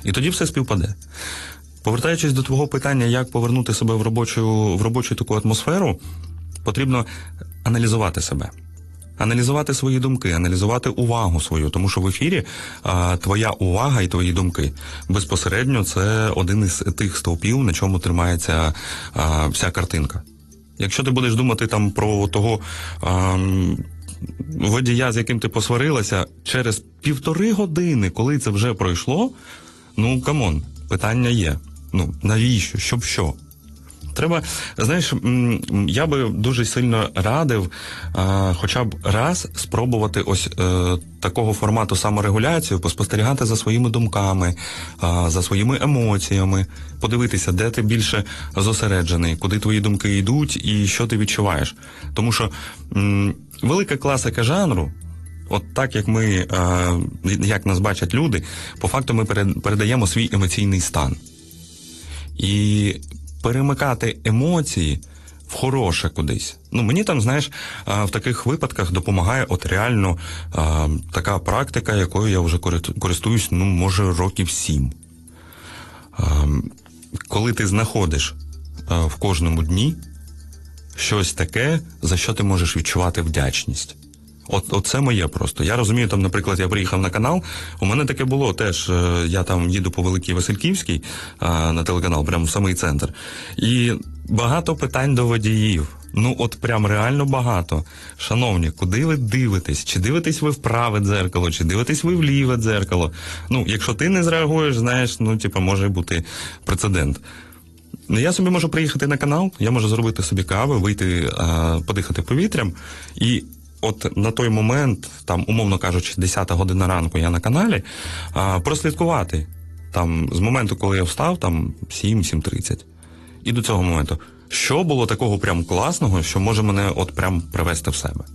І тоді все співпаде. Повертаючись до твого питання, як повернути себе в робочу таку атмосферу, потрібно аналізувати себе. Аналізувати свої думки, аналізувати увагу свою, тому що в ефірі твоя увага і твої думки безпосередньо це один із тих стовпів, на чому тримається вся картинка. Якщо ти будеш думати там про того водія, з яким ти посварилася, через 1,5 години, коли це вже пройшло, ну, камон, питання є. Ну, навіщо? Щоб що? Треба, знаєш, я би дуже сильно радив хоча б раз спробувати ось такого формату саморегуляцію, поспостерігати за своїми думками, за своїми емоціями, подивитися, де ти більше зосереджений, куди твої думки йдуть і що ти відчуваєш. Тому що велика класика жанру, от так, як нас бачать люди, по факту ми передаємо свій емоційний стан. І перемикати емоції в хороше кудись. Ну, мені там, знаєш, в таких випадках допомагає от реально така практика, якою я вже користуюсь, ну, може, років 7. Коли ти знаходиш в кожному дні щось таке, за що ти можеш відчувати вдячність. От це моє просто. Я розумію, там, наприклад, я приїхав на канал, у мене таке було теж, я там їду по Великій Васильківській на телеканал, прямо в самий центр. І багато питань до водіїв. Ну, от прям реально багато. Шановні, куди ви дивитесь? Чи дивитесь ви в праве дзеркало, чи дивитесь ви в ліве дзеркало? Ну, якщо ти не зреагуєш, знаєш, ну, типу, може бути прецедент. Я собі можу приїхати на канал, я можу зробити собі кави, вийти, подихати повітрям, і от на той момент, там, умовно кажучи, 10 година ранку я на каналі, прослідкувати, там, з моменту, коли я встав, там, 7-7:30. І до цього моменту. Що було такого прям класного, що може мене от прям привести в себе?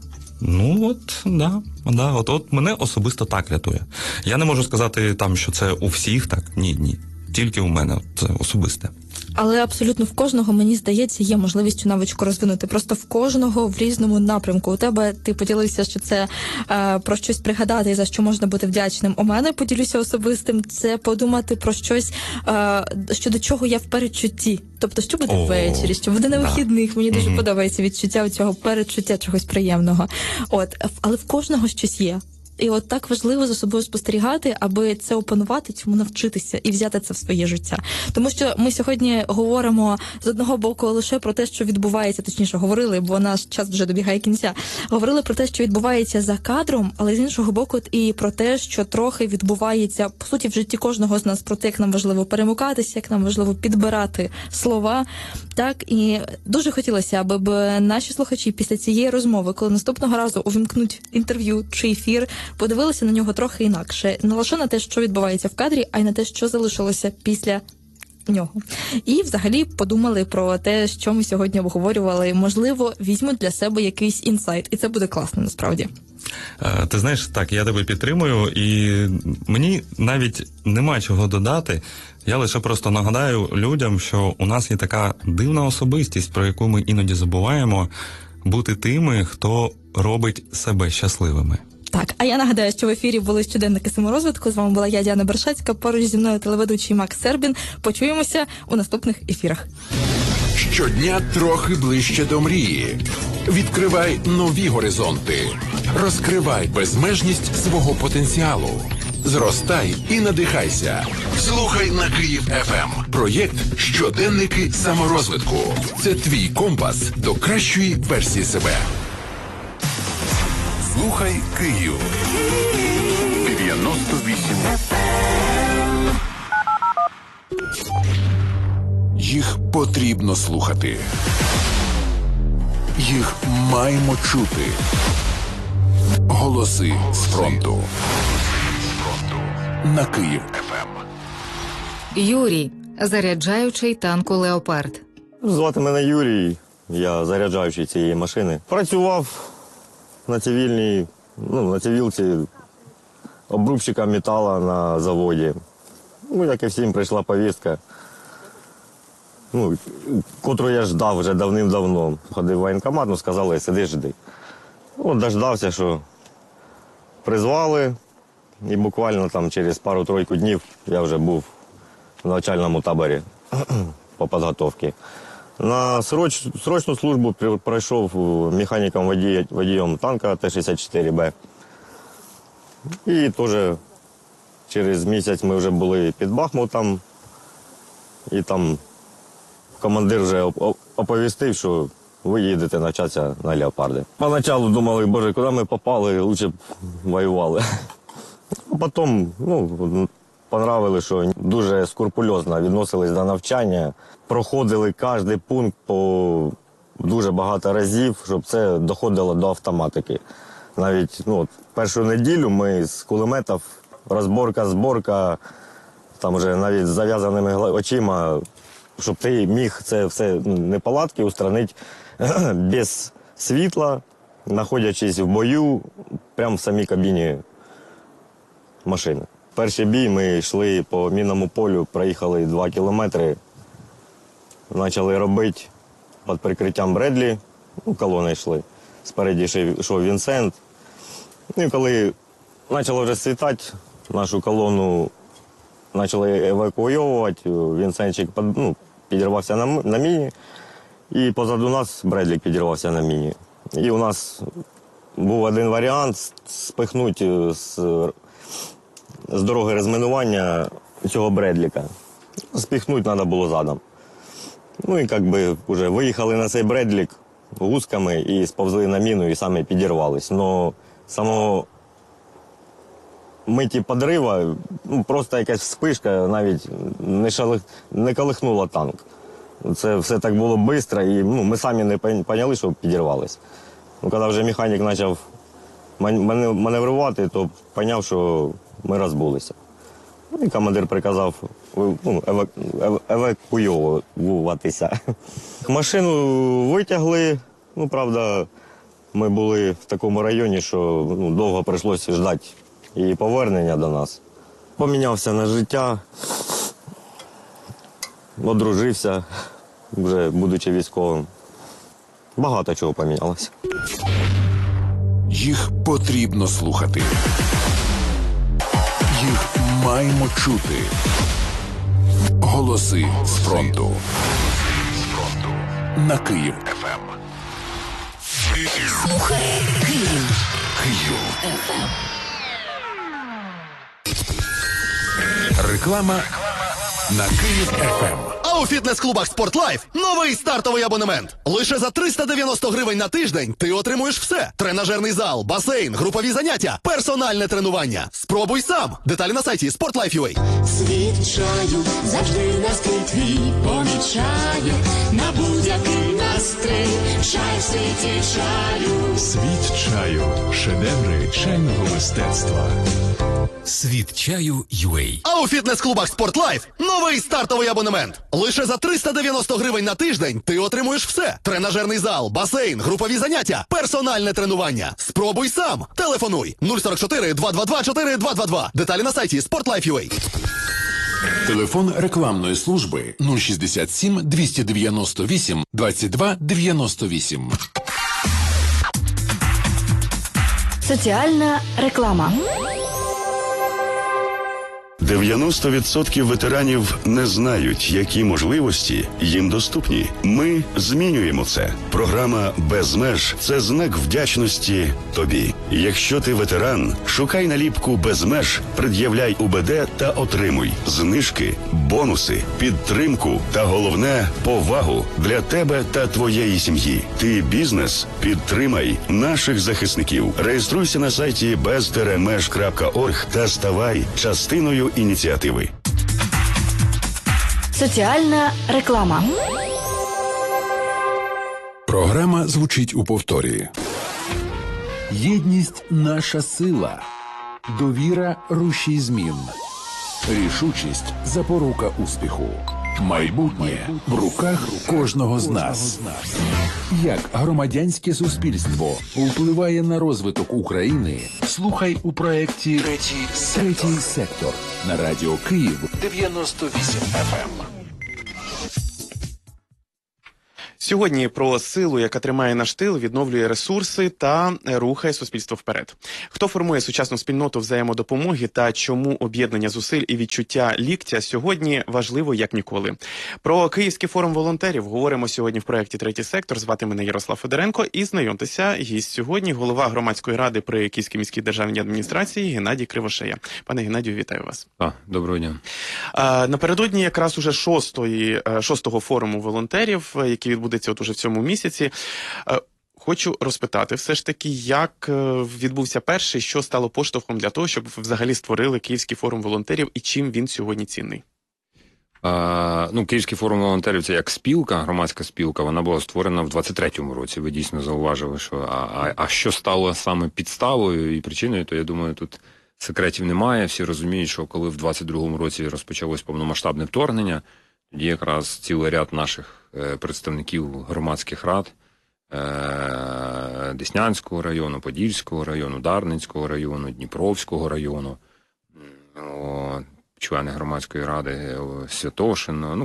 Ну, от, да, от мене особисто так рятує. Я не можу сказати, там, що це у всіх так, ні. Тільки у мене, це особисте. Але абсолютно в кожного, мені здається, є можливість цю навичку розвинути. Просто в кожного в різному напрямку. У тебе, ти поділився, що це про щось пригадати, за що можна бути вдячним. У мене, поділюся особистим, це подумати про щось, щодо чого я в передчутті. Тобто, що буде ввечері, що буде на вихідних. Мені дуже подобається відчуття цього передчуття чогось приємного. Але в кожного щось є. І от так важливо за собою спостерігати, аби це опанувати, цьому навчитися і взяти це в своє життя. Тому що ми сьогодні говоримо з одного боку лише про те, що відбувається, точніше говорили, бо наш час вже добігає кінця. Говорили про те, що відбувається за кадром, але з іншого боку і про те, що трохи відбувається, по суті, в житті кожного з нас, про те, як нам важливо перемикатися, як нам важливо підбирати слова. Так, і дуже хотілося, аби наші слухачі після цієї розмови, коли наступного разу увімкнуть інтерв'ю чи ефір, подивилися на нього трохи інакше. Не лише на те, що відбувається в кадрі, а й на те, що залишилося після нього. І взагалі подумали про те, що ми сьогодні обговорювали. Можливо, візьмуть для себе якийсь інсайт. І це буде класно, насправді. Ти знаєш, так, я тебе підтримую, і мені навіть нема чого додати. Я лише просто нагадаю людям, що у нас є така дивна особистість, про яку ми іноді забуваємо, бути тими, хто робить себе щасливими. Так, а я нагадаю, що в ефірі були щоденники саморозвитку. З вами була я, Діана Бершацька, поруч зі мною телеведучий Макс Сербін. Почуємося у наступних ефірах. Щодня трохи ближче до мрії. Відкривай нові горизонти. Розкривай безмежність свого потенціалу. Зростай і надихайся. Слухай на Київ ФМ. Проєкт «Щоденники саморозвитку». Це твій компас до кращої версії себе. Слухай Київ. 98. Їх потрібно слухати. Їх маємо чути. Голоси з фронту. На Київ ФМ. Юрій, заряджаючий танку «Леопард». Звати мене Юрій, я заряджаючий цієї машини. Працював на цивільній, на цивілці обрубщиком металу на заводі. Як і всім, прийшла повістка, котру я ждав вже давним-давно. Ходив в воєнкомат, сказали, сиди, жди. Дождався, що призвали, І буквально там через пару-тройку днів я вже був в навчальному таборі по підготовці. На срочну службу пройшов механіком-водієм танка Т-64Б. І теж через місяць ми вже були під Бахмутом. І там командир вже оповістив, що ви їдете навчатися на «Леопарди». Поначалу думали, боже, куди ми попали, лучше б воювали. А потім, понравилось, що дуже скрупульозно відносились до навчання. Проходили кожен пункт по дуже багато разів, щоб це доходило до автоматики. Навіть першу неділю ми з кулеметів, розборка, зборка, там вже навіть з зав'язаними очима, щоб ти міг це все неполадки устранити без світла, знаходячись в бою, прямо в самій кабіні машини. Перший бій ми йшли по мінному полю, проїхали 2 кілометри, почали робити під прикриттям Бредлі, колони йшли. Спереді йшов Вінсент. І коли почало вже світати, нашу колону почали евакуювати, Вінсентчик підірвався на міні, і позаду нас Бредлік підірвався на міні. І у нас був один варіант спихнути з дороги розмінування цього Бредліка. Спихнути треба було задом. І вже виїхали на цей Бредлік гусками і сповзли на міну і самі підірвались. Но самого миті підрива, просто якась вспишка навіть не колихнула танк. Це все так було швидко, і ми самі не поняли, що підірвались. Коли вже механік почав маневрувати, то зрозумів, що ми розбулися. І командир приказав евакуюватися. Машину витягли, правда, ми були в такому районі, що довго прийшлося чекати її повернення до нас. Помінявся на життя, одружився, вже будучи військовим. Багато чого помінялося. Їх потрібно слухати. Їх маємо чути. Голоси з фронту. На Київ ФМ. Слухай Київ. Київ. Реклама на Київ ФМ. А у фітнес-клубах «Спортлайф» новий стартовий абонемент. Лише за 390 гривень на тиждень ти отримуєш все. Тренажерний зал, басейн, групові заняття, персональне тренування. Спробуй сам. Деталі на сайті sportlife.ua. Світ чаю завжди настрій твій помічає. На будь-який настрій. Чай в світі чаю. Світ чаю. Шедеври чайного мистецтва. Світ чаю UA. А у фітнес-клубах «Спортлайф» новий стартовий абонемент. Лише за 390 гривень на тиждень ти отримуєш все. Тренажерний зал, басейн, групові заняття, персональне тренування. Спробуй сам. Телефонуй 044 222 4222. Деталі на сайті sportlife.ua. Телефон рекламної служби 067 298 22 98. Соціальна реклама. 90% ветеранів не знають, які можливості їм доступні. Ми змінюємо це. Програма «Без меж» – це знак вдячності тобі. Якщо ти ветеран, шукай наліпку «Без меж», пред'являй УБД та отримуй знижки, бонуси, підтримку та, головне, повагу для тебе та твоєї сім'ї. Ти бізнес? Підтримай наших захисників. Реєструйся на сайті bez-меж.org та ставай частиною ініціативи. Соціальна реклама. Програма звучить у повторі. Єдність – наша сила. Довіра – рушій змін. Рішучість – запорука успіху. Майбутнє в руках кожного з нас. Як громадянське суспільство впливає на розвиток України, слухай у проєкті «Третій сектор» на Радіо Київ 98 FM. Сьогодні про силу, яка тримає наш тил, відновлює ресурси та рухає суспільство вперед. Хто формує сучасну спільноту взаємодопомоги та чому об'єднання зусиль і відчуття ліктя сьогодні важливо як ніколи. Про Київський форум волонтерів говоримо сьогодні в проєкті «Третій сектор». Звати мене Ярослав Федоренко і знайомтеся, гість сьогодні голова громадської ради при Київській міській державній адміністрації Геннадій Кривошея. Пане Геннадію, вітаю вас. Доброго дня. Напередодні якраз уже шостого форуму волонтерів, який відбудеться от уже в цьому місяці. Хочу розпитати все ж таки, як відбувся перший, що стало поштовхом для того, щоб взагалі створили Київський форум волонтерів і чим він сьогодні цінний? Київський форум волонтерів – це як спілка, громадська спілка, вона була створена в 23-му році. Ви дійсно зауважили, що що стало саме підставою і причиною, то я думаю, тут секретів немає. Всі розуміють, що коли в 22-му році розпочалось повномасштабне вторгнення, тоді якраз цілий ряд наших представників громадських рад Деснянського району, Подільського району, Дарницького району, Дніпровського району, члени громадської ради Святошина,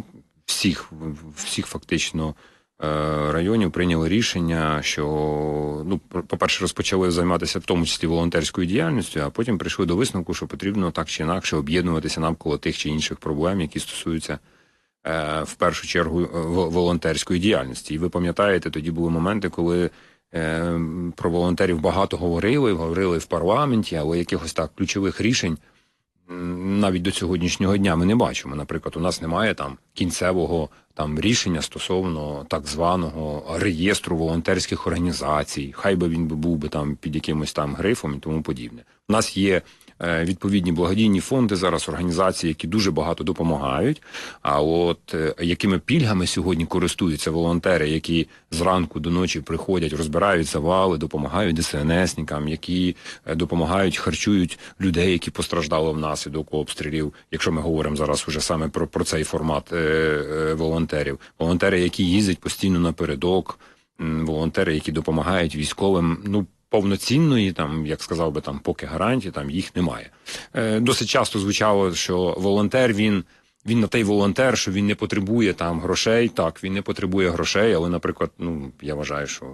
всіх фактично районів прийняли рішення, що, по-перше, розпочали займатися в тому числі волонтерською діяльністю, а потім прийшли до висновку, що потрібно так чи інакше об'єднуватися навколо тих чи інших проблем, які стосуються в першу чергу волонтерської діяльності. І ви пам'ятаєте, тоді були моменти, коли про волонтерів багато говорили в парламенті, але якихось так ключових рішень навіть до сьогоднішнього дня ми не бачимо. Наприклад, у нас немає кінцевого рішення стосовно так званого реєстру волонтерських організацій. Хай би він був би під якимось грифом і тому подібне. У нас є відповідні благодійні фонди зараз, організації, які дуже багато допомагають, а от якими пільгами сьогодні користуються волонтери, які зранку до ночі приходять, розбирають завали, допомагають ДСНСникам, які допомагають, харчують людей, які постраждали внаслідок обстрілів, якщо ми говоримо зараз уже саме про цей формат волонтерів. Волонтери, які їздять постійно напередок, волонтери, які допомагають військовим, повноцінної, як сказав би, поки гарантії, їх немає. Досить часто звучало, що волонтер, він на той волонтер, що він не потребує грошей. Так, він не потребує грошей, але, наприклад, я вважаю, що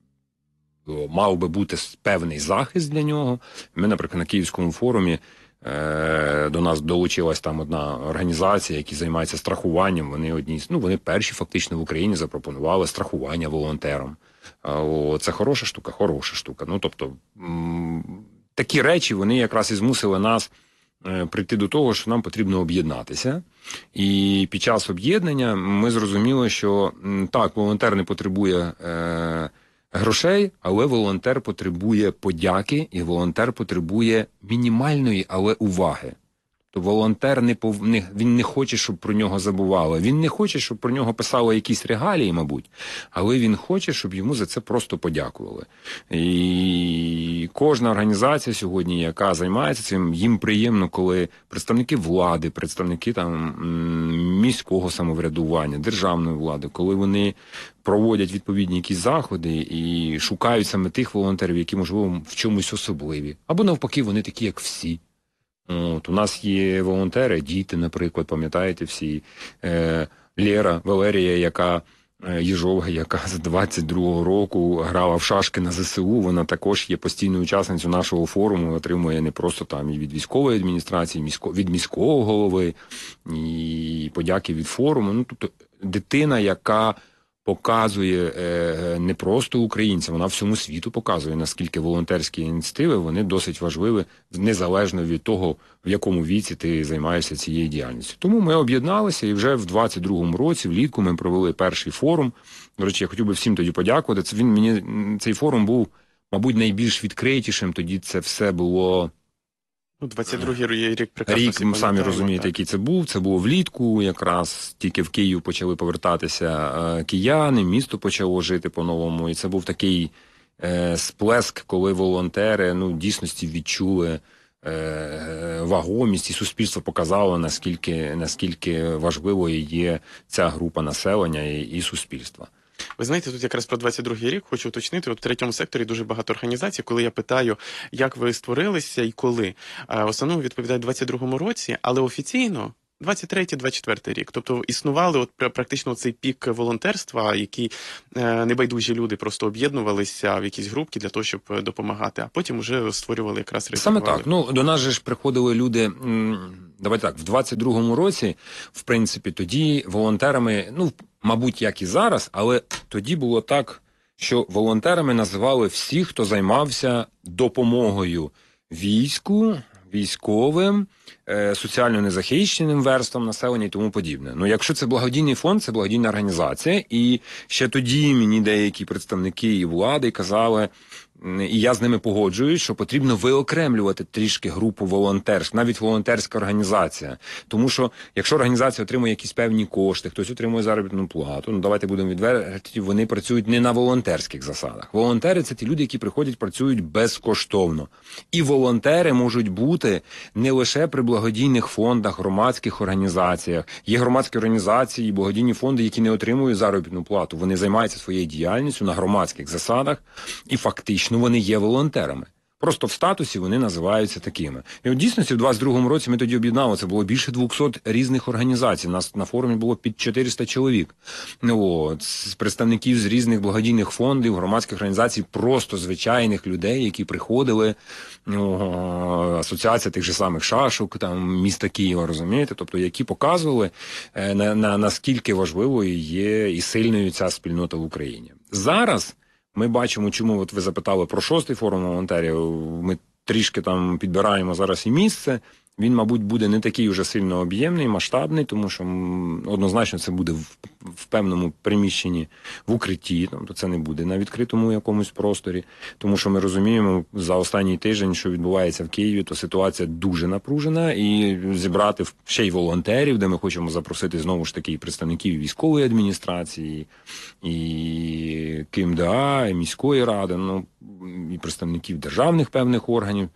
мав би бути певний захист для нього. Ми, наприклад, на Київському форумі до нас долучилась одна організація, яка займається страхуванням. Вони перші фактично в Україні запропонували страхування волонтерам. Це хороша штука. Тобто, такі речі, вони якраз і змусили нас прийти до того, що нам потрібно об'єднатися. І під час об'єднання ми зрозуміли, що так, волонтер не потребує грошей, але волонтер потребує подяки, і волонтер потребує мінімальної, але уваги. Тобто волонтер він не хоче, щоб про нього забували. Він не хоче, щоб про нього писали якісь регалії, мабуть, але він хоче, щоб йому за це просто подякували. І кожна організація сьогодні, яка займається цим, їм приємно, коли представники влади, представники міського самоврядування, державної влади, коли вони проводять відповідні якісь заходи і шукають саме тих волонтерів, які, можливо, в чомусь особливі. Або навпаки, вони такі, як всі. У нас є волонтери, діти, наприклад, пам'ятаєте всі, Лера, Валерія, Єжова, яка з 22-го року грала в шашки на ЗСУ, вона також є постійною учасницею нашого форуму, отримує не просто і від військової адміністрації, від міського голови, і подяки від форуму. Тобто дитина, яка показує не просто українцям, вона всьому світу показує, наскільки волонтерські ініціативи, вони досить важливі, незалежно від того, в якому віці ти займаєшся цією діяльністю. Тому ми об'єдналися і вже в 22-му році, влітку, ми провели перший форум. До речі, я хотів би всім тоді подякувати. Цей форум був, мабуть, найбільш відкритішим, тоді це все було... 22-й рік прекрасно всі пам'ятаємо. Самі розумієте, який це був. Це було влітку, якраз тільки в Київ почали повертатися кияни, місто почало жити по-новому. І це був такий сплеск, коли волонтери, дійсності відчули вагомість, і суспільство показало, наскільки важливою є ця група населення і суспільства. Ви знаєте, тут якраз про 22-й рік хочу уточнити. От в третьому секторі дуже багато організацій. Коли я питаю, як ви створилися і коли, в основному відповідають в 22-му році, але офіційно 23-24 рік. Тобто існували практично цей пік волонтерства, який небайдужі люди просто об'єднувалися в якісь групки для того, щоб допомагати, а потім вже створювали якраз Саме так. Ну, до нас же ж приходили люди, давайте так, в 22-му році, в принципі, тоді волонтерами, ну, мабуть, як і зараз, але тоді було так, що волонтерами називали всіх, хто займався допомогою війську, військовим, соціально незахищеним верствам населення і тому подібне. Ну, якщо це благодійний фонд, це благодійна організація, і ще тоді мені деякі представники і влади казали, і я з ними погоджуюсь, що потрібно виокремлювати трішки групу волонтерську, навіть волонтерська організація. Тому що, якщо організація отримує якісь певні кошти, хтось отримує заробітну плату, ну давайте будемо відверті, вони працюють не на волонтерських засадах. Волонтери – це ті люди, які приходять, працюють безкоштовно. І волонтери можуть бути не лише при благодійних фондах, громадських організаціях. Є громадські організації, благодійні фонди, які не отримують заробітну плату. Вони займаються своєю діяльністю на громадських засадах і фактично вони є волонтерами. Просто в статусі вони називаються такими. І от дійсності в 22-му році ми тоді об'єднали, це було більше 200 різних організацій. Нас на форумі було під 400 чоловік. От, з представників з різних благодійних фондів, громадських організацій, просто звичайних людей, які приходили, асоціація тих же самих шашок, там, міста Києва, розумієте? Тобто, які показували, наскільки важливою є і сильною ця спільнота в Україні. Зараз ми бачимо, чому от ви запитали про 6-й форум волонтерів, ми трішки там підбираємо зараз і місце. Він, мабуть, буде не такий уже сильно об'ємний, масштабний, тому що однозначно це буде в певному приміщенні, в укритті, тобто це не буде на відкритому якомусь просторі, тому що ми розуміємо за останній тиждень, що відбувається в Києві, то ситуація дуже напружена, і зібрати ще й волонтерів, де ми хочемо запросити знову ж таки і представників військової адміністрації, і КМДА, і міської ради, ну, і представників державних певних органів.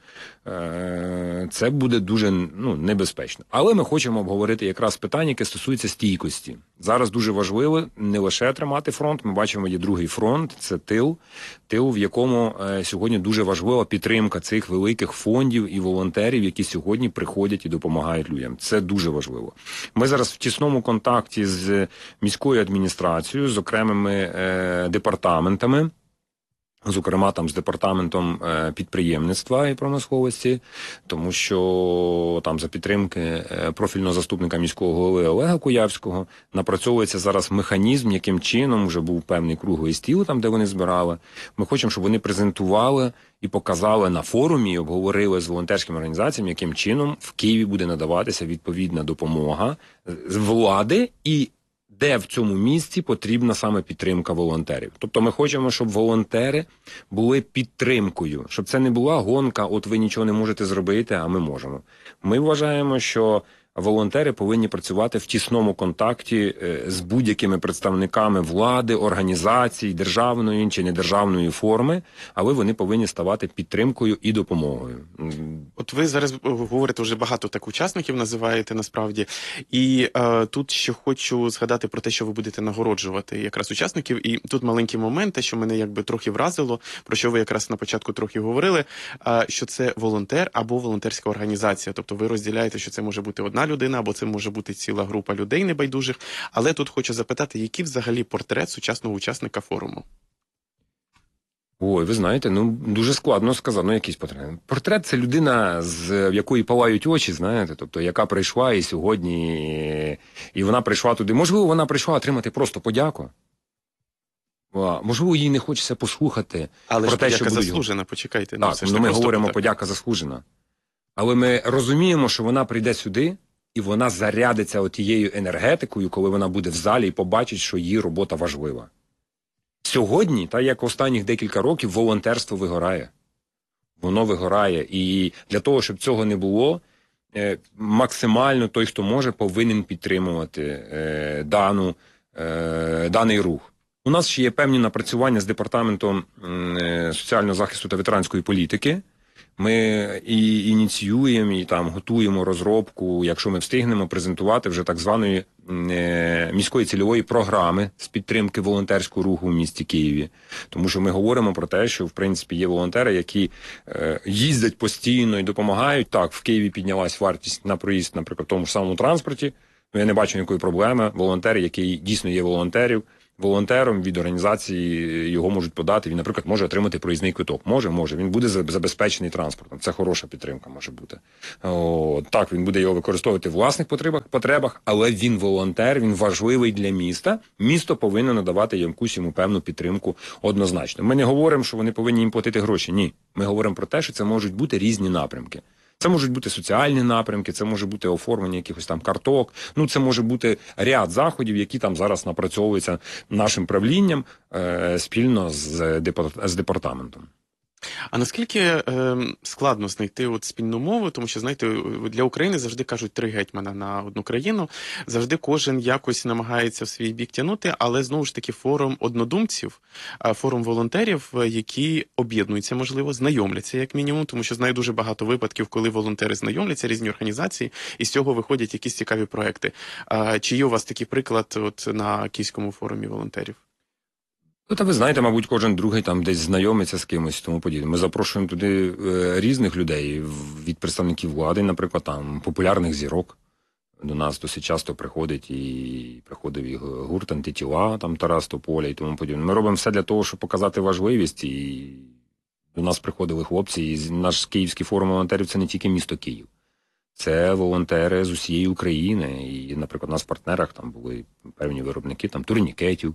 Це буде дуже небезпечно. Але ми хочемо обговорити якраз питання, яке стосується стійкості. Зараз дуже важливо не лише тримати фронт, ми бачимо, є другий фронт, це тил, в якому сьогодні дуже важлива підтримка цих великих фондів і волонтерів, які сьогодні приходять і допомагають людям. Це дуже важливо. Ми зараз в тісному контакті з міською адміністрацією, з окремими департаментами, зокрема, там з департаментом підприємництва і промисловості, тому що там за підтримки профільного заступника міського голови Олега Куявського напрацьовується зараз механізм, яким чином вже був певний круглий стіл, там де вони збирали. Ми хочемо, щоб вони презентували і показали на форумі, і обговорили з волонтерськими організаціями, яким чином в Києві буде надаватися відповідна допомога з влади і де в цьому місці потрібна саме підтримка волонтерів. Тобто ми хочемо, щоб волонтери були підтримкою, щоб це не була гонка, от ви нічого не можете зробити, а ми можемо. Ми вважаємо, що волонтери повинні працювати в тісному контакті з будь-якими представниками влади, організацій, державної чи недержавної форми, але вони повинні ставати підтримкою і допомогою. От ви зараз говорите, вже багато так учасників називаєте насправді, і тут ще хочу згадати про те, що ви будете нагороджувати якраз учасників, і тут маленький момент, те, що мене якби трохи вразило, про що ви якраз на початку трохи говорили, що це волонтер або волонтерська організація, тобто ви розділяєте, що це може бути одна людина, або це може бути ціла група людей небайдужих. Але тут хочу запитати, який взагалі портрет сучасного учасника форуму? Ой, ви знаєте, дуже складно сказати, якийсь портрет. Портрет – це людина, в якої палають очі, знаєте, тобто, яка прийшла і сьогодні, і вона прийшла туди. Можливо, вона прийшла отримати просто подяку. Можливо, їй не хочеться послухати але про те, що будуть... заслужена, почекайте. Так, ми говоримо подяка заслужена. Але ми розуміємо, що вона прийде сюди, і вона зарядиться отією енергетикою, коли вона буде в залі і побачить, що її робота важлива. Сьогодні, та як останніх декілька років, волонтерство вигорає. Воно вигорає. І для того, щоб цього не було, максимально той, хто може, повинен підтримувати даний рух. У нас ще є певні напрацювання з Департаментом соціального захисту та ветеранської політики, Ми і ініціюємо, і там готуємо розробку, якщо ми встигнемо, презентувати вже так званої міської цільової програми з підтримки волонтерського руху в місті Києві. Тому що ми говоримо про те, що в принципі є волонтери, які їздять постійно і допомагають. Так, в Києві піднялась вартість на проїзд, наприклад, в тому ж самому транспорті. Я не бачу ніякої проблеми. Волонтер, який дійсно є волонтером від організації його можуть подати. Він, наприклад, може отримати проїзний квиток. Може. Він буде забезпечений транспортом. Це хороша підтримка може бути. Так, він буде його використовувати в власних потребах, але він волонтер, він важливий для міста. Місто повинно надавати якусь йому певну підтримку однозначно. Ми не говоримо, що вони повинні їм платити гроші. Ні. Ми говоримо про те, що це можуть бути різні напрямки. Це можуть бути соціальні напрямки, це може бути оформлення якихось там карток, це може бути ряд заходів, які там зараз напрацьовуються нашим правлінням спільно з департаментом. А наскільки складно знайти спільну мову, тому що, знаєте, для України завжди кажуть 3 гетьмана на одну країну, завжди кожен якось намагається в свій бік тягнути, але знову ж таки форум однодумців, форум волонтерів, які об'єднуються, можливо, знайомляться як мінімум, тому що знаю дуже багато випадків, коли волонтери знайомляться, різні організації, і з цього виходять якісь цікаві проекти. Чи є у вас такий приклад на Київському форумі волонтерів? Та ви знаєте, мабуть, кожен другий там десь знайомиться з кимось і тому подібне. Ми запрошуємо туди різних людей, від представників влади, наприклад, там популярних зірок. До нас досить часто приходить і приходив і гурт «Антитіла», там Тарас Тополя і тому подібне. Ми робимо все для того, щоб показати важливість, і до нас приходили хлопці, і наш Київський форум волонтерів – це не тільки місто Київ. Це волонтери з усієї України. І, наприклад, у нас в партнерах там були певні виробники, там турнікетів,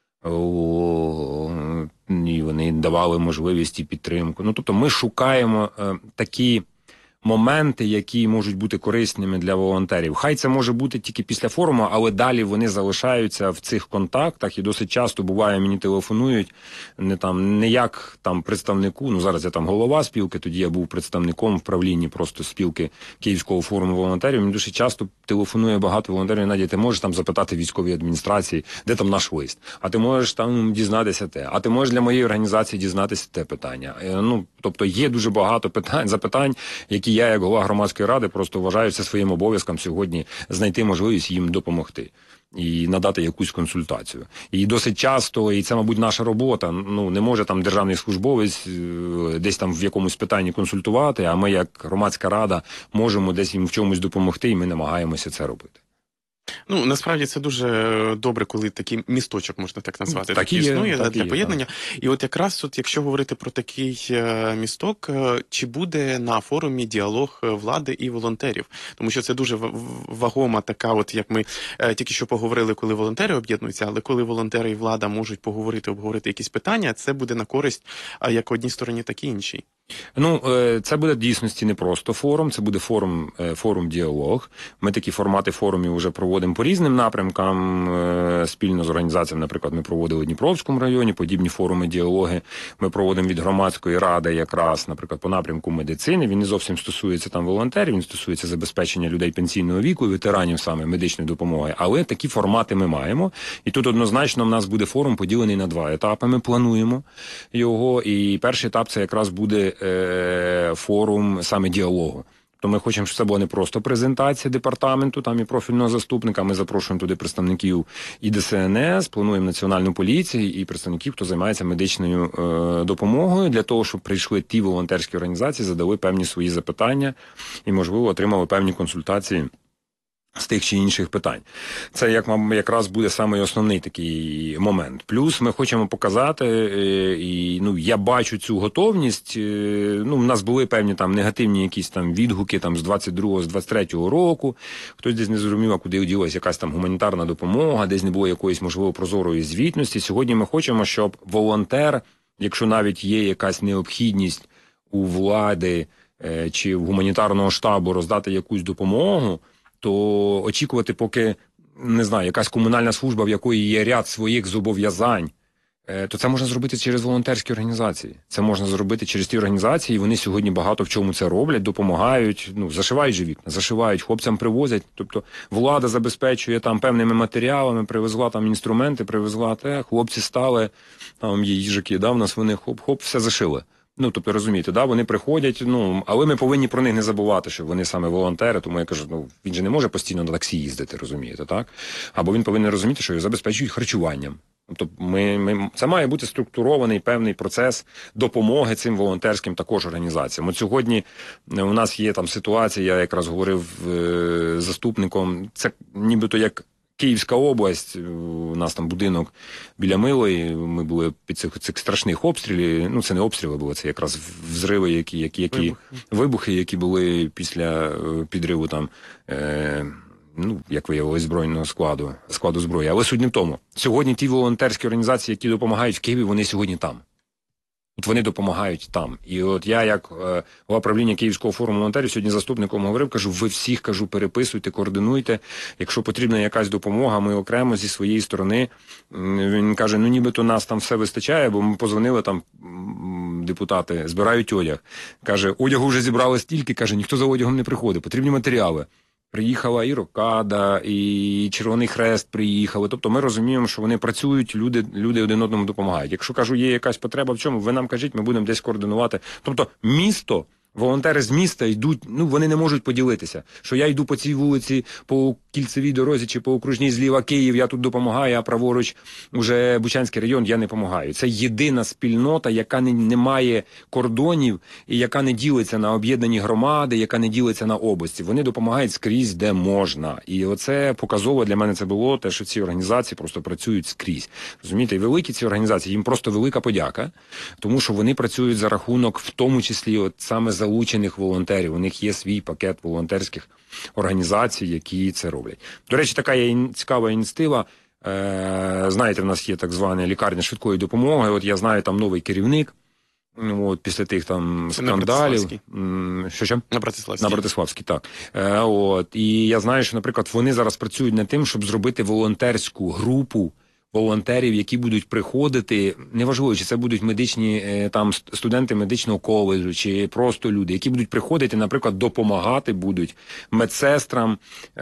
і вони давали можливість і підтримку. Тобто ми шукаємо такі моменти, які можуть бути корисними для волонтерів. Хай це може бути тільки після форуму, але далі вони залишаються в цих контактах, і досить часто буває, мені телефонують не як представнику, зараз я там голова спілки, тоді я був представником в правлінні просто спілки Київського форуму волонтерів. Мені дуже часто телефонує багато волонтерів: Надя, ти можеш там запитати військовій адміністрації, де там наш лист? А ти можеш там дізнатися те? А ти можеш для моєї організації дізнатися те питання? Тобто є дуже багато запитань, які я, як голова громадської ради, просто вважаю це своїм обов'язком сьогодні знайти можливість їм допомогти і надати якусь консультацію. І досить часто, і це, мабуть, наша робота, не може там державний службовець десь там в якомусь питанні консультувати, а ми, як громадська рада, можемо десь їм в чомусь допомогти, і ми намагаємося це робити. Насправді це дуже добре, коли такий місточок, можна так назвати, такий існує для поєднання. І якраз якщо говорити про такий місток, чи буде на форумі діалог влади і волонтерів? Тому що це дуже вагома така, як ми тільки що поговорили, коли волонтери об'єднуються, але коли волонтери і влада можуть обговорити якісь питання, це буде на користь як одній стороні, так і іншій. Це буде в дійсності не просто форум, це буде форум-діалог. Ми такі формати форумів вже проводимо по різним напрямкам, спільно з організаціями. Наприклад, ми проводили в Дніпровському районі подібні форуми-діалоги. Ми проводимо від громадської ради якраз, наприклад, по напрямку медицини. Він не зовсім стосується там волонтерів, він стосується забезпечення людей пенсійного віку і ветеранів саме медичної допомоги. Але такі формати ми маємо. І тут однозначно в нас буде форум поділений на 2 етапи. Ми плануємо його. І перший етап – це якраз буде форум саме діалогу. То ми хочемо, щоб це була не просто презентація департаменту там і профільного заступника. Ми запрошуємо туди представників і ДСНС, плануємо Національну поліцію і представників, хто займається медичною допомогою, для того, щоб прийшли ті волонтерські організації, задали певні свої запитання і, можливо, отримали певні консультації з тих чи інших питань. Це якраз буде самий основний такий момент. Плюс ми хочемо показати, і я бачу цю готовність. У нас були певні там негативні якісь там відгуки там з 22-го, з 23-го року. Хтось десь не зрозумів, куди ділась якась там гуманітарна допомога, десь не було якоїсь, можливо, прозорої звітності. Сьогодні ми хочемо, щоб волонтер, якщо навіть є якась необхідність у влади чи в гуманітарного штабу роздати якусь допомогу, то очікувати, поки, не знаю, якась комунальна служба, в якої є ряд своїх зобов'язань, то це можна зробити через волонтерські організації. Це можна зробити через ті організації, і вони сьогодні багато в чому це роблять, допомагають, зашивають же вікна, зашивають, хлопцям привозять. Тобто влада забезпечує там певними матеріалами, привезла там інструменти, привезла те, хлопці стали, там є їжаки, в нас вони хоп-хоп, все зашили. Ну, тобто, розумієте, да, вони приходять, ну, але ми повинні про них не забувати, що вони саме волонтери, тому я кажу, ну, він же не може постійно на таксі їздити, розумієте, так? Або він повинен розуміти, що його забезпечують харчуванням. Тобто це має бути структурований певний процес допомоги цим волонтерським також організаціям. От сьогодні у нас є там ситуація, я якраз говорив з заступником, це нібито як Київська область, у нас там будинок біля Милої, ми були під цих страшних обстрілів, ну це не обстріли були, це якраз взриви, вибухи, які були після підриву там, ну, як виявилось, збройного складу зброї. Але суть не в тому. Сьогодні ті волонтерські організації, які допомагають в Києві, вони сьогодні там. От вони допомагають там. І от я, як голова правління Київського форуму волонтерів, сьогодні заступником говорив, кажу, ви всіх, кажу, переписуйте, координуйте. Якщо потрібна якась допомога, ми окремо зі своєї сторони. Він каже, ну нібито нас там все вистачає, бо ми позвонили там, депутати, збирають одяг. Каже, одягу вже зібрали стільки, каже, ніхто за одягом не приходить, потрібні матеріали. Приїхала і Рокада, і Червоний Хрест приїхали. Тобто ми розуміємо, що вони працюють, люди один одному допомагають. Якщо, кажу, є якась потреба в чому, ви нам кажіть, ми будемо десь координувати. Тобто місто, волонтери з міста йдуть, ну вони не можуть поділитися, що я йду по цій вулиці, по Кільцевій дорозі чи по окружній зліва Київ, я тут допомагаю, а праворуч уже Бучанський район, я не допомагаю. Це єдина спільнота, яка не має кордонів і яка не ділиться на об'єднані громади, яка не ділиться на області. Вони допомагають скрізь, де можна. І оце показово для мене це було, те, що ці організації просто працюють скрізь. Розумієте, і великі ці організації, їм просто велика подяка, тому що вони працюють за рахунок, в тому числі, от саме залучених волонтерів. У них є свій пакет волонтерських організацій, які це роблять. До речі, така є цікава ініціатива. Знаєте, в нас є так звана лікарня швидкої допомоги. От я знаю, там новий керівник. От після тих там скандалів. Що? На Братиславській, так. От. І я знаю, що, наприклад, вони зараз працюють над тим, щоб зробити волонтерську групу волонтерів, які будуть приходити, неважливо, чи це будуть медичні там студенти медичного коледжу, чи просто люди, які будуть приходити, наприклад, допомагати будуть медсестрам,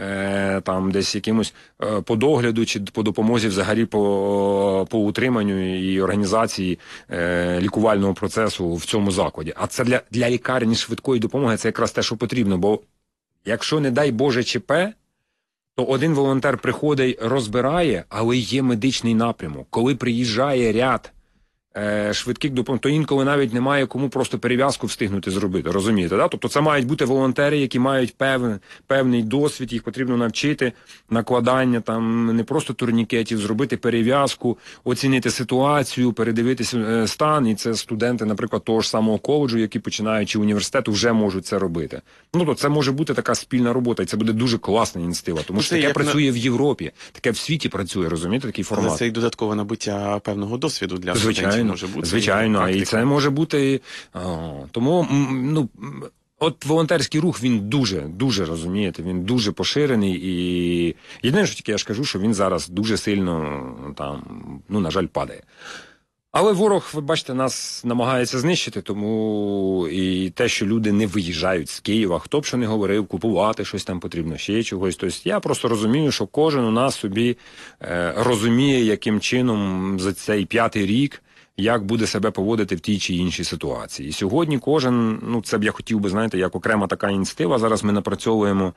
там десь якимось по догляду, чи по допомозі взагалі по утриманню і організації лікувального процесу в цьому закладі. А це для лікарні швидкої допомоги це якраз те, що потрібно, бо якщо, не дай Боже, ЧП, то один волонтер приходить, розбирає, але є медичний напрямок. Коли приїжджає ряд швидких допомог, то інколи навіть немає кому просто перев'язку встигнути зробити, розумієте? Да? Тобто це мають бути волонтери, які мають певний досвід, їх потрібно навчити накладання, там не просто турнікетів, зробити перев'язку, оцінити ситуацію, передивитися стан, і це студенти, наприклад, того ж самого коледжу, які починають, чи університету, вже можуть це робити. Ну, то це може бути така спільна робота, і це буде дуже класна ініціатива, тому що таке працює в Європі, таке в світі працює, розумієте, такий формат. Але це і додаткове набуття певного досвіду для студентів. Може бути, звичайно, і це може бути. Тому, ну, от волонтерський рух, він дуже, розумієте, він дуже поширений, і єдине, що тільки я ж кажу, що він зараз дуже сильно там, ну, на жаль, падає. Але ворог, ви бачите, нас намагається знищити, тому і те, що люди не виїжджають з Києва, хто б що не говорив, купувати щось там потрібно, ще чогось. Тобто я просто розумію, що кожен у нас собі розуміє, яким чином за цей 5-й рік, як буде себе поводити в тій чи іншій ситуації. І сьогодні кожен, ну це б я хотів би, знаєте, як окрема така ініціатива, зараз ми напрацьовуємо,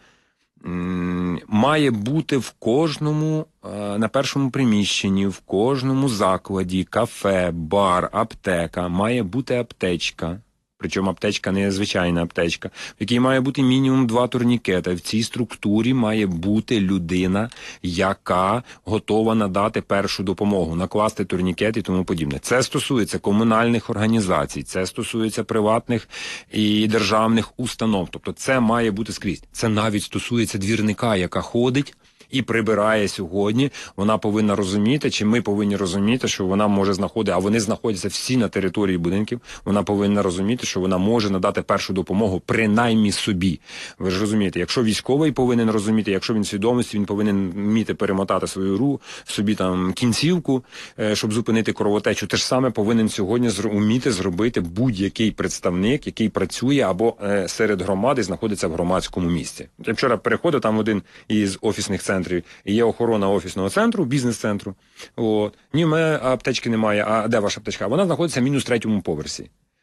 має бути в кожному, на першому приміщенні, в кожному закладі, кафе, бар, аптека, має бути аптечка. Причому аптечка не звичайна аптечка, в якій має бути мінімум 2 турнікети. В цій структурі має бути людина, яка готова надати першу допомогу, накласти турнікет і тому подібне. Це стосується комунальних організацій, це стосується приватних і державних установ. Тобто це має бути скрізь. Це навіть стосується двірника, яка ходить і прибирає сьогодні, вона повинна розуміти, чи ми повинні розуміти, що вона може знаходити, а вони знаходяться всі на території будинків, вона повинна розуміти, що вона може надати першу допомогу принаймні собі. Ви ж розумієте, якщо військовий повинен розуміти, якщо він свідомості, він повинен вміти перемотати свою собі там кінцівку, щоб зупинити кровотечу. Те ж саме повинен сьогодні вміти зробити будь-який представник, який працює або серед громади знаходиться в громадському місці. Я вчора переходив там в один із офісних центрів, і є охорона офісного центру, бізнес-центру. От. Ні, в мене аптечки немає. А де ваша аптечка? Вона знаходиться в -3 поверсі.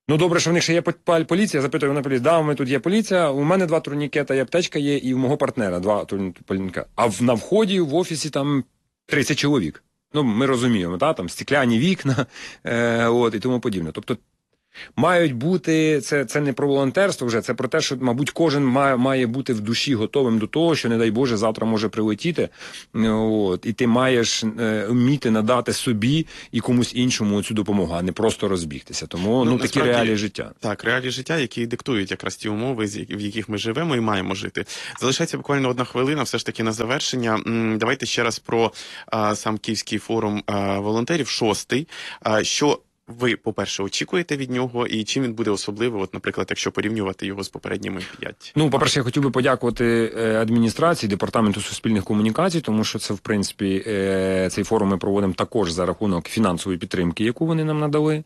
Ну, добре, що в них ще є поліція. Запитую на поліцію, да, у мене тут є поліція, у мене 2 турнікета, і аптечка є, і у мого партнера 2 турнікета. А на вході в офісі там 30 чоловік. Ну, ми розуміємо, там стекляні вікна, і тому подібне. Тобто, мають бути, це не про волонтерство вже, це про те, що, мабуть, кожен має бути в душі готовим до того, що, не дай Боже, завтра може прилетіти, і ти маєш вміти надати собі і комусь іншому цю допомогу, а не просто розбігтися. Тому, такі реалії життя. Так, реалії життя, які диктують якраз ті умови, в яких ми живемо і маємо жити. Залишається буквально 1 хвилина, все ж таки на завершення. Давайте ще раз про сам Київський форум волонтерів, 6-й. Що ви, по-перше, очікуєте від нього, і чим він буде особливий, от, наприклад, якщо порівнювати його з попередніми 5? Ну, по-перше, я хотів би подякувати адміністрації, Департаменту суспільних комунікацій, тому що це, в принципі, цей форум ми проводимо також за рахунок фінансової підтримки, яку вони нам надали.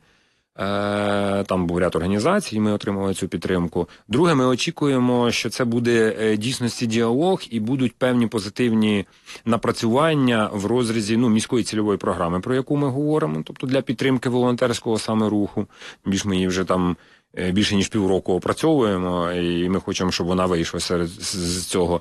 Там був ряд організацій, ми отримали цю підтримку. Друге, ми очікуємо, що це буде дійсності діалог і будуть певні позитивні напрацювання в розрізі міської цільової програми, про яку ми говоримо, тобто для підтримки волонтерського саме руху. Більш ми її вже там більше ніж півроку опрацьовуємо, і ми хочемо, щоб вона вийшла з цього.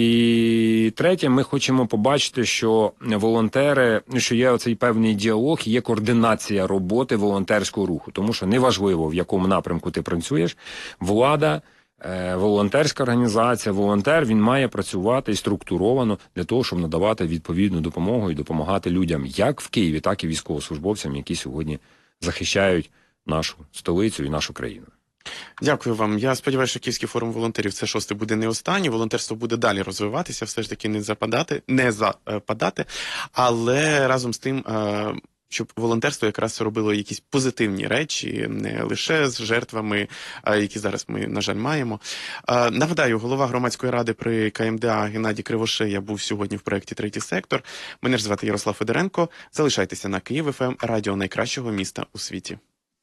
І третє, ми хочемо побачити, що волонтери, що є оцей певний діалог, є координація роботи волонтерського руху, тому що неважливо, в якому напрямку ти працюєш, влада, волонтерська організація, волонтер, він має працювати і структуровано для того, щоб надавати відповідну допомогу і допомагати людям як в Києві, так і військовослужбовцям, які сьогодні захищають нашу столицю і нашу країну. Дякую вам. Я сподіваюся, що Київський форум волонтерів, це 6-й, буде не останній. Волонтерство буде далі розвиватися, все ж таки не западати. Але разом з тим, щоб волонтерство якраз робило якісь позитивні речі, не лише з жертвами, які зараз ми, на жаль, маємо. Нагадаю, голова громадської ради при КМДА Геннадій Кривошея був сьогодні в проєкті «Третій сектор». Мене ж звати Ярослав Федоренко. Залишайтеся на Київ ФМ, радіо найкращого міста у світі.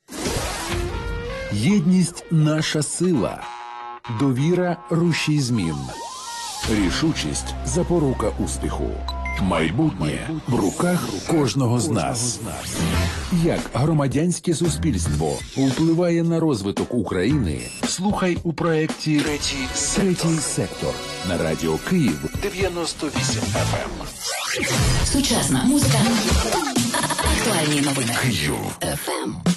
Єдність – наша сила. Довіра – рушій змін. Рішучість – запорука успіху. Майбутнє в руках кожного з нас. Як громадянське суспільство впливає на розвиток України? Слухай у проєкті «Третій сектор» на Радіо Київ 98 FM. Сучасна музика. Актуальні новини. Київ. FM.